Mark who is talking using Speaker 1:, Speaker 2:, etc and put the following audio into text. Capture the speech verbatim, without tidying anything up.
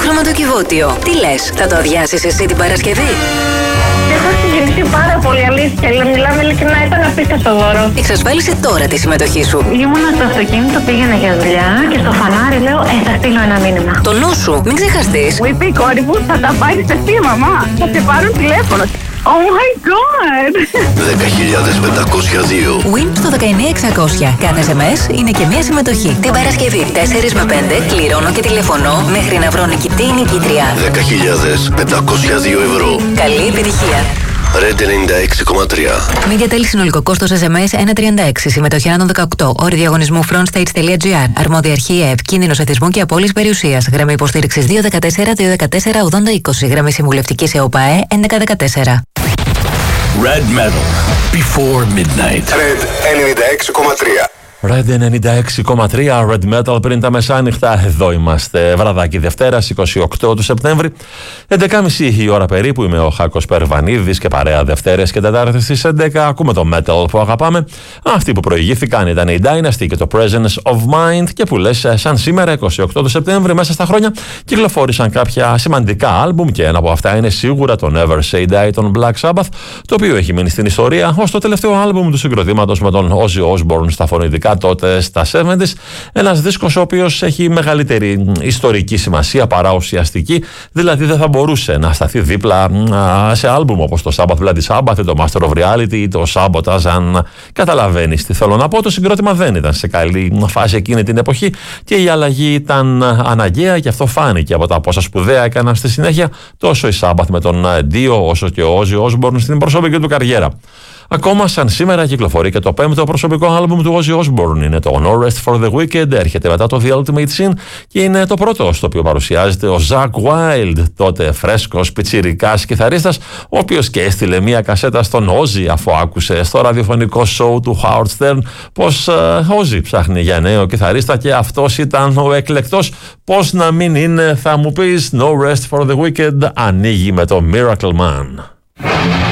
Speaker 1: ολόχρωμα το κυβότιο. Τι λες, θα το αδειάσεις εσύ την Παρασκευή?
Speaker 2: Έχω συγκινηθεί πάρα πολύ, αλήθεια. Μιλάμε ειλικρινά, ήταν απίστευτο δώρο.
Speaker 1: Εξασφάλισε τώρα τη συμμετοχή σου.
Speaker 2: Ήμουνα στο αυτοκίνητο, πήγαινα για δουλειά και στο φανάρι λέω: Ε, θα στείλω ένα μήνυμα.
Speaker 1: Το νου σου, μην ξεχαστείς.
Speaker 2: Μου είπε η κόρη μου: Θα τα πάρεις εσύ, μαμά. Θα σε πάρουν τηλέφωνο. Oh my god!
Speaker 3: δέκα χιλιάδες πεντακόσια δύο.
Speaker 1: Win στο δεκαεννιά εξακόσια. Κάθε ες εμ ες είναι και μία συμμετοχή. Την Παρασκευή τέσσερα με πέντε κληρώνω και τηλεφωνώ μέχρι να βρω νικητή ή νικήτρια.
Speaker 3: δέκα χιλιάδες πεντακόσια δύο ευρώ.
Speaker 1: Καλή επιτυχία.
Speaker 3: Red ενενήντα έξι κόμμα τρία.
Speaker 1: Media Tel συνολικό κόστος ες εμ ες ένα τριάντα έξι. Συμμετοχή άνω δεκαοκτώ. Όροι διαγωνισμού frontstage.gr. Αρμόδια αρχή ΕΕΠ. Κίνδυνος εθισμού και απώλειας περιουσίας. Γραμμή υποστήριξης δύο δεκατέσσερα δύο δεκατέσσερα ογδόντα είκοσι. Γραμμή συμβουλευτικής ΕΟΠΑΕ έντεκα δεκατέσσερα.
Speaker 4: Red Metal. Before Midnight.
Speaker 3: Red ενενήντα έξι κόμμα τρία.
Speaker 5: Red ενενήντα έξι κόμμα τρία, Red Metal πριν τα μεσάνυχτα. Εδώ είμαστε, βραδάκι Δευτέρας, είκοσι οκτώ του Σεπτέμβρη, έντεκα και μισή η ώρα περίπου. Είμαι ο Χάκος Περβανίδης και παρέα Δευτέρες και Τετάρτες στις έντεκα. Ακούμε το metal που αγαπάμε. Αυτοί που προηγήθηκαν ήταν η Dynasty και το Presence of Mind. Και που λες, σαν σήμερα, είκοσι οκτώ του Σεπτέμβρη, μέσα στα χρόνια κυκλοφόρησαν κάποια σημαντικά άλμπουμ και ένα από αυτά είναι σίγουρα το Never Say Die των Black Sabbath, το οποίο έχει μείνει στην ιστορία ως το τελευταίο άλμπουμ του συγκροτήματος με τον Ozzy Osbourne στα φωνητικά τότε στα εβδομήντα. Ένας δίσκος ο οποίος έχει μεγαλύτερη ιστορική σημασία παρά ουσιαστική, δηλαδή δεν θα μπορούσε να σταθεί δίπλα σε άλμπουμ όπως το Sabbath Bloody Sabbath, το Master of Reality ή το Sabotage. Αν καταλαβαίνεις τι θέλω να πω, το συγκρότημα δεν ήταν σε καλή φάση εκείνη την εποχή και η αλλαγή ήταν αναγκαία και αυτό φάνηκε από τα πόσα σπουδαία έκαναν στη συνέχεια τόσο η Sabbath με τον Dio όσο και ο Ozzy Osbourne στην προσωπική του καριέρα. Ακόμα σαν σήμερα κυκλοφορεί και το πέμπτο προσωπικό άλμπουμ του Ozzy Osbourne. Είναι το No Rest for the Wicked, έρχεται μετά το The Ultimate Sin και είναι το πρώτο στο οποίο παρουσιάζεται ο Zakk Wylde, τότε φρέσκος πιτσιρικάς κιθαρίστας, ο οποίος και έστειλε μία κασέτα στον Ozzy αφού άκουσε στο ραδιοφωνικό show του Howard Stern πως ο uh, Ozzy ψάχνει για νέο κιθαρίστα και αυτός ήταν ο εκλεκτός. Πώς να μην είναι, θα μου πεις. No Rest for the Wicked ανοίγει με το Miracle Man.